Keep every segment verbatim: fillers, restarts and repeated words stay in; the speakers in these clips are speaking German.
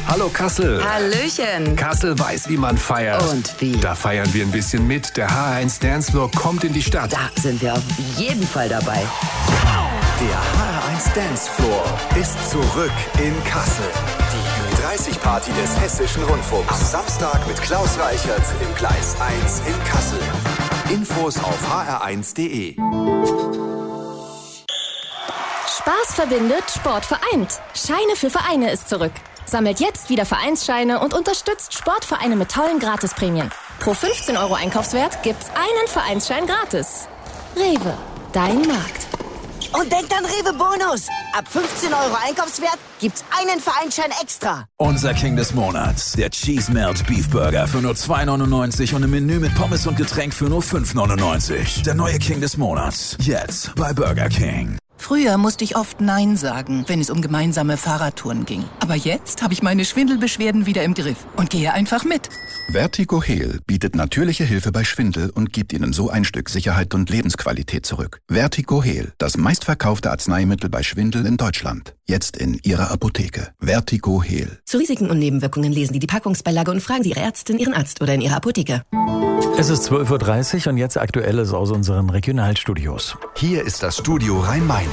Hallo Kassel. Hallöchen. Kassel weiß, wie man feiert. Und wie? Da feiern wir ein bisschen mit. Der H R eins Dancefloor kommt in die Stadt. Da sind wir auf jeden Fall dabei. Der H R eins Dancefloor ist zurück in Kassel. Die Ü dreißig Party des Hessischen Rundfunks. Am Samstag mit Klaus Reichert im Gleis eins in Kassel. Infos auf h r eins punkt d e. Spaß verbindet, Sport vereint. Scheine für Vereine ist zurück. Sammelt jetzt wieder Vereinsscheine und unterstützt Sportvereine mit tollen Gratisprämien. Pro fünfzehn Euro Einkaufswert gibt's einen Vereinsschein gratis. Rewe, dein Markt. Und denkt an Rewe Bonus. Ab fünfzehn Euro Einkaufswert gibt's einen Vereinsschein extra. Unser King des Monats, der Cheese Melt Beef Burger für nur zwei neunundneunzig und ein Menü mit Pommes und Getränk für nur fünf neunundneunzig. Der neue King des Monats, jetzt bei Burger King. Früher musste ich oft Nein sagen, wenn es um gemeinsame Fahrradtouren ging. Aber jetzt habe ich meine Schwindelbeschwerden wieder im Griff und gehe einfach mit. Vertigo Heal bietet natürliche Hilfe bei Schwindel und gibt Ihnen so ein Stück Sicherheit und Lebensqualität zurück. Vertigo Heal, das meistverkaufte Arzneimittel bei Schwindel in Deutschland. Jetzt in Ihrer Apotheke. Vertigo Heal. Zu Risiken und Nebenwirkungen lesen Sie die Packungsbeilage und fragen Sie Ihre Ärztin, Ihren Arzt oder in Ihrer Apotheke. Es ist zwölf Uhr dreißig und jetzt Aktuelles aus unseren Regionalstudios. Hier ist das Studio Rhein-Main.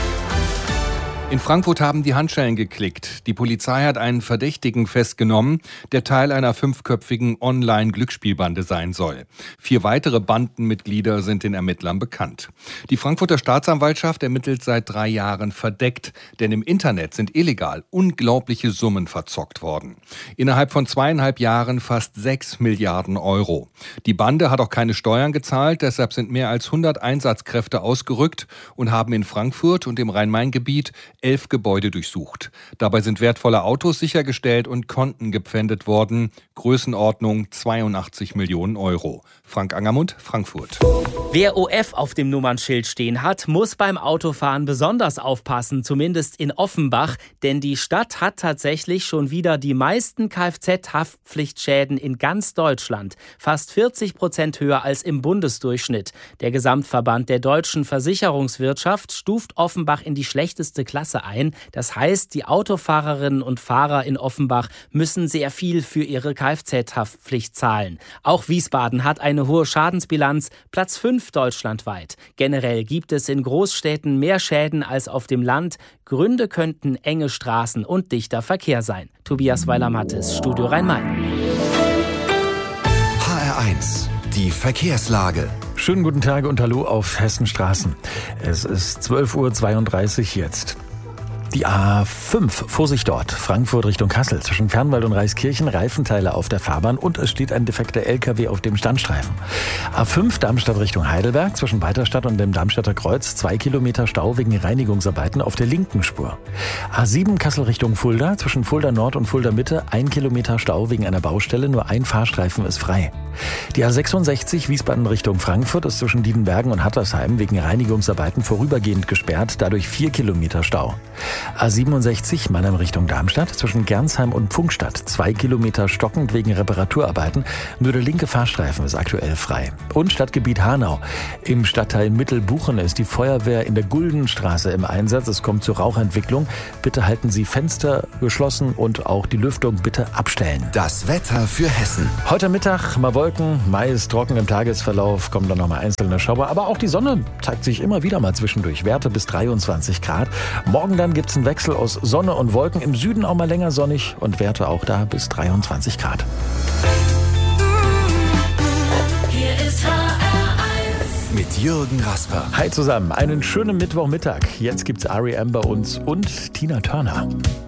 In Frankfurt haben die Handschellen geklickt. Die Polizei hat einen Verdächtigen festgenommen, der Teil einer fünfköpfigen Online-Glücksspielbande sein soll. Vier weitere Bandenmitglieder sind den Ermittlern bekannt. Die Frankfurter Staatsanwaltschaft ermittelt seit drei Jahren verdeckt, denn im Internet sind illegal unglaubliche Summen verzockt worden. Innerhalb von zweieinhalb Jahren fast sechs Milliarden Euro. Die Bande hat auch keine Steuern gezahlt, deshalb sind mehr als hundert Einsatzkräfte ausgerückt und haben in Frankfurt und im Rhein-Main-Gebiet elf Gebäude durchsucht. Dabei sind wertvolle Autos sichergestellt und Konten gepfändet worden. Größenordnung zweiundachtzig Millionen Euro. Frank Angermund, Frankfurt. Wer O F auf dem Nummernschild stehen hat, muss beim Autofahren besonders aufpassen, zumindest in Offenbach. Denn die Stadt hat tatsächlich schon wieder die meisten Kfz-Haftpflichtschäden in ganz Deutschland. Fast vierzig Prozent höher als im Bundesdurchschnitt. Der Gesamtverband der deutschen Versicherungswirtschaft stuft Offenbach in die schlechteste Klasse ein. Das heißt, die Autofahrerinnen und Fahrer in Offenbach müssen sehr viel für ihre Kfz-Haftpflicht zahlen. Auch Wiesbaden hat eine hohe Schadensbilanz, Platz fünf deutschlandweit. Generell gibt es in Großstädten mehr Schäden als auf dem Land. Gründe könnten enge Straßen und dichter Verkehr sein. Tobias Weiler-Mattes, Studio Rhein-Main. H R eins, die Verkehrslage. Schönen guten Tag und Hallo auf Hessenstraßen. Es ist zwölf Uhr zweiunddreißig jetzt. Die A fünf, Vorsicht dort, Frankfurt Richtung Kassel, zwischen Fernwald und Reiskirchen, Reifenteile auf der Fahrbahn und es steht ein defekter L K W auf dem Standstreifen. A fünf, Darmstadt Richtung Heidelberg, zwischen Weiterstadt und dem Darmstadter Kreuz, zwei Kilometer Stau wegen Reinigungsarbeiten auf der linken Spur. A sieben, Kassel Richtung Fulda, zwischen Fulda Nord und Fulda Mitte, ein Kilometer Stau wegen einer Baustelle, nur ein Fahrstreifen ist frei. Die A sechsundsechzig, Wiesbaden Richtung Frankfurt, ist zwischen Diedenbergen und Hattersheim wegen Reinigungsarbeiten vorübergehend gesperrt, dadurch vier Kilometer Stau. A siebenundsechzig, Mannheim Richtung Darmstadt, zwischen Gernsheim und Pfungstadt, zwei Kilometer stockend wegen Reparaturarbeiten, nur der linke Fahrstreifen ist aktuell frei. Und Stadtgebiet Hanau. Im Stadtteil Mittelbuchen ist die Feuerwehr in der Guldenstraße im Einsatz. Es kommt zur Rauchentwicklung. Bitte halten Sie Fenster geschlossen und auch die Lüftung bitte abstellen. Das Wetter für Hessen. Heute Mittag mal Wolken, meist trocken im Tagesverlauf, kommen dann noch mal einzelne Schauer, aber auch die Sonne zeigt sich immer wieder mal zwischendurch. Werte bis dreiundzwanzig Grad. Morgen dann gibt es einen Wechsel aus Sonne und Wolken, im Süden auch mal länger sonnig und Werte auch da bis dreiundzwanzig Grad. Hier ist H R eins. Mit Jürgen Rasper. Hi zusammen, einen schönen Mittwochmittag. Jetzt gibt's R E M bei uns und Tina Turner.